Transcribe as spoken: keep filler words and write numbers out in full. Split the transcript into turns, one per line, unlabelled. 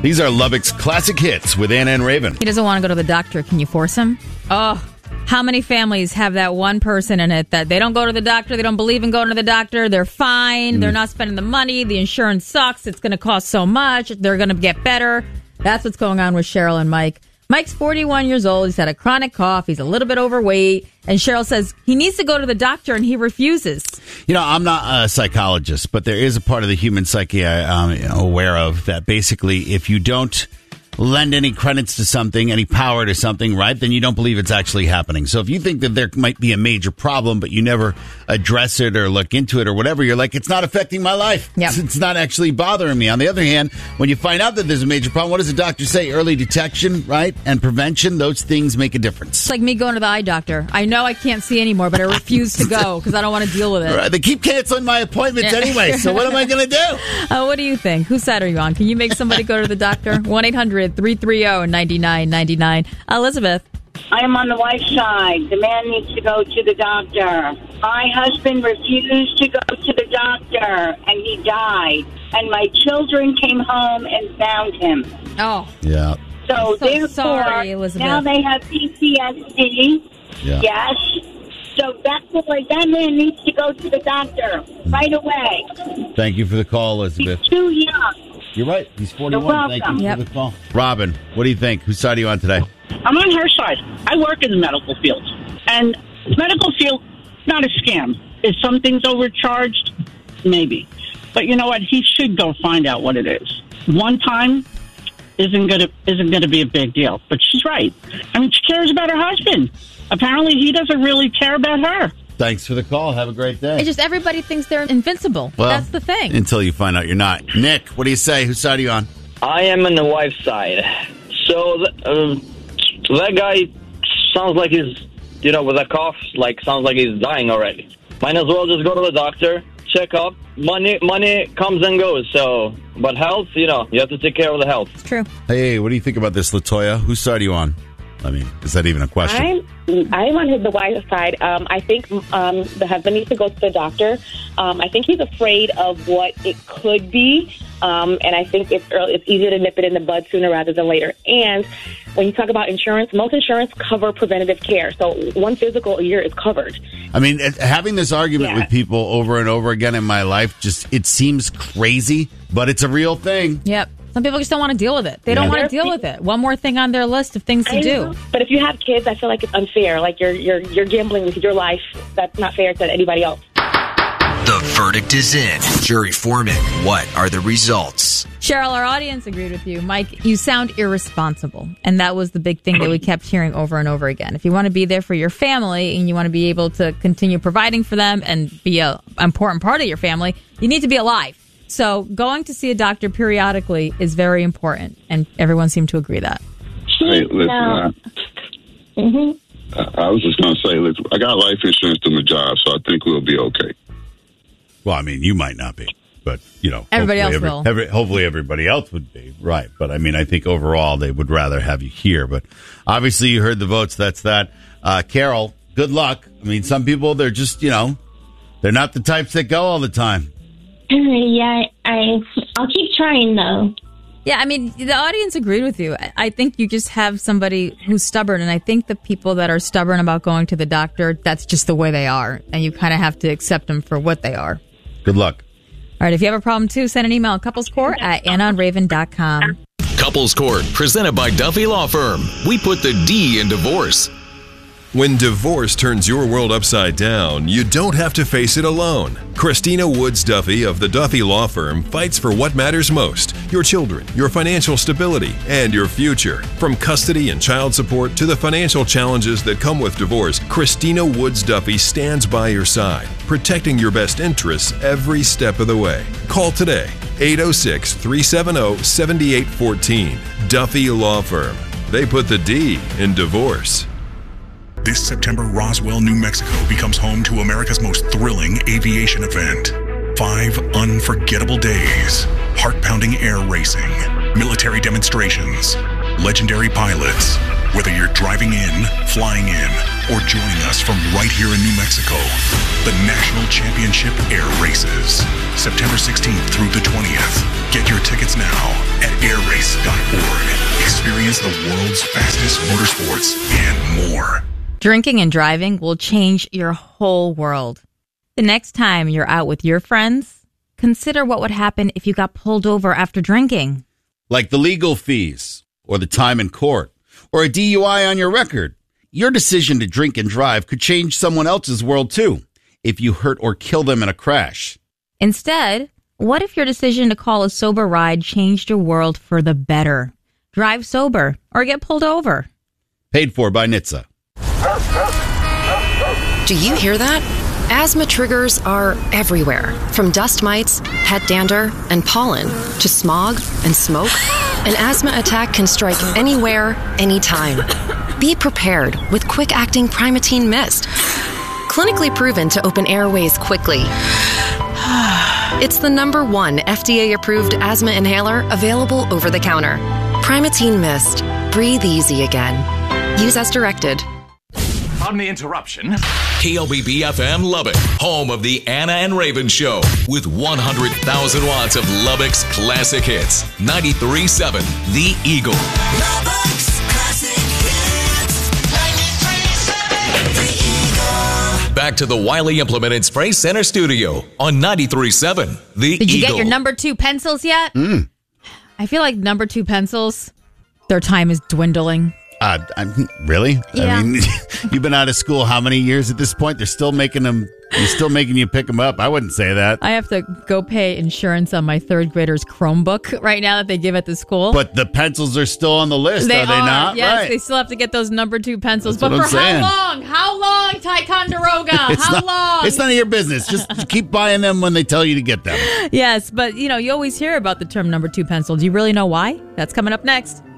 These are Lubbock's classic hits with Anna and Raven.
He doesn't want to go to the doctor. Can you force him? Oh, how many families have that one person in it that they don't go to the doctor, they don't believe in going to the doctor, they're fine, mm. they're not spending the money, the insurance sucks, it's going to cost so much, they're going to get better. That's what's going on with Cheryl and Mike. Mike's forty-one years old. He's had a chronic cough. He's a little bit overweight. And Cheryl says he needs to go to the doctor, and he refuses.
You know, I'm not a psychologist, but there is a part of the human psyche I'm aware of that basically if you don't lend any credence to something, any power to something, right, then you don't believe it's actually happening. So if you think that there might be a major problem, but you never address it or look into it or whatever, you're like, it's not affecting my life.
Yep.
It's not actually bothering me. On the other hand, when you find out that there's a major problem, what does the doctor say? Early detection, right, and prevention, those things make a difference.
It's like me going to the eye doctor. I know I can't see anymore, but I refuse to go because I don't want to deal with it.
Right, they keep canceling my appointments anyway, so what am I going to do?
Uh, what do you think? Whose side are you on? Can you make somebody go to the doctor? one eight hundred three three zero nine nine nine nine. Elizabeth.
I am on the wife's side. The man needs to go to the doctor. My husband refused to go to the doctor, and he died. And my children came home and found him.
Oh.
Yeah.
So,
so
therefore,
sorry, Elizabeth.
now they have P T S D.
Yeah.
Yes. So that boy, that man needs to go to the doctor right away.
Thank you for the call, Elizabeth.
He's too young.
You're right. He's forty-one. Thank you
yep.
for the call. Robin, what do you think? Whose side are you on today?
I'm on her side. I work in the medical field. And medical field, not a scam. Is some things overcharged? Maybe. But you know what? He should go find out what it is. One time isn't gonna isn't gonna be a big deal. But she's right. I mean, she cares about her husband. Apparently he doesn't really care about her.
Thanks for the call. Have a great day.
It's just everybody thinks they're invincible.
Well,
that's the thing.
Until you find out you're not. Nick, what do you say? Whose side are you on?
I am on the wife's side. So th- um, that guy sounds like he's, you know, with a cough, like sounds like he's dying already. Might as well just go to the doctor, check up. Money, money comes and goes. So, but health, you know, you have to take care of the health.
It's true.
Hey, what do you think about this, Latoya? Whose side are you on? I mean, is that even a question?
I'm, I'm on the wife's side. Um, I think um, the husband needs to go to the doctor. Um, I think he's afraid of what it could be, um, and I think it's early, it's easier to nip it in the bud sooner rather than later. And when you talk about insurance, most insurance cover preventative care, so one physical a year is covered.
I mean, having this argument
yeah.
with people over and over again in my life, just it seems crazy, but it's a real thing.
Yep. Some people just don't want to deal with it. They don't
Yeah.
want to deal with it. One more thing on their list of things to
I
do.
know. But if you have kids, I feel like it's unfair. Like you're you're you're gambling with your life. That's not fair to anybody else.
The verdict is in. Jury foreman, what are the results?
Cheryl, our audience agreed with you. Mike, you sound irresponsible. And that was the big thing that we kept hearing over and over again. If you want to be there for your family and you want to be able to continue providing for them and be an important part of your family, you need to be alive. So going to see a doctor periodically is very important, and everyone seemed to agree that.
Hey, listen, I,
Mm-hmm.
I was just going to say, listen, I got life insurance through my job, so I think we'll be okay.
Well, I mean, you might not be, but, you know.
Everybody else
every,
will.
Every, hopefully everybody else would be, right. But, I mean, I think overall they would rather have you here. But obviously you heard the votes. That's that. Uh, Carol, good luck. I mean, some people, they're just, you know, they're not the types that go all the time.
Yeah, I, I'll keep trying, though.
Yeah, I mean, the audience agreed with you. I think you just have somebody who's stubborn, and I think the people that are stubborn about going to the doctor, that's just the way they are, and you kind of have to accept them for what they are.
Good luck.
All right, if you have a problem, too, send an email, couplescourt at anna and raven dot com.
Couples Court, presented by Duffy Law Firm. We put the D in divorce.
When divorce turns your world upside down, you don't have to face it alone. Christina Woods Duffy of the Duffy Law Firm fights for what matters most: your children, your financial stability, and your future. From custody and child support to the financial challenges that come with divorce, Christina Woods Duffy stands by your side, protecting your best interests every step of the way. Call today, eight oh six, three seven oh, seven eight one four. Duffy Law Firm. They put the D in divorce.
This September, Roswell, New Mexico becomes home to America's most thrilling aviation event. Five unforgettable days, heart-pounding air racing, military demonstrations, legendary pilots, Whether you're driving in, flying in, or joining us from right here in New Mexico, the National Championship Air Races, September sixteenth through the twentieth. Get your tickets now at air race dot org. Experience the world's fastest motorsports and more.
Drinking and driving will change your whole world. The next time you're out with your friends, consider what would happen if you got pulled over after drinking.
Like the legal fees, or the time in court, or a D U I on your record. Your decision to drink and drive could change someone else's world too, if you hurt or kill them in a crash.
Instead, what if your decision to call a sober ride changed your world for the better? Drive sober or get pulled over.
Paid for by N H T S A.
Do you hear that? Asthma triggers are everywhere, from dust mites, pet dander, and pollen, to smog and smoke. An asthma attack can strike anywhere, anytime. Be prepared with quick-acting Primatene Mist. Clinically proven to open airways quickly. It's the number one F D A-approved asthma inhaler available over the counter. Primatene Mist. Breathe easy again. Use as directed.
Pardon the interruption.
K L B B F M Lubbock, home of the Anna and Raven Show, with one hundred thousand watts of Lubbock's classic hits. ninety-three point seven, The Eagle.
Lubbock's classic hits. ninety-three point seven, The Eagle.
Back to the Wiley Implement and Spray Center studio on ninety-three point seven, The
Did you
Eagle.
get your number two pencils yet?
Mm.
I feel like number two pencils, their time is dwindling.
Uh, I'm, really?
Yeah.
I mean, you've been out of school how many years at this point? They're still making them. They're still making you pick them up. I wouldn't say that.
I have to go pay insurance on my third grader's Chromebook right now that they give at the school.
But the pencils are still on the list,
they
are they
are,
not?
Yes,
right.
they still have to get those number two pencils.
That's
but
what
for
I'm
how
saying.
long? How long, Ticonderoga?
It's
How
not,
long?
It's none of your business. Just keep buying them when they tell you to get them.
Yes, but you know, you always hear about the term number two pencil. Do you really know why? That's coming up next.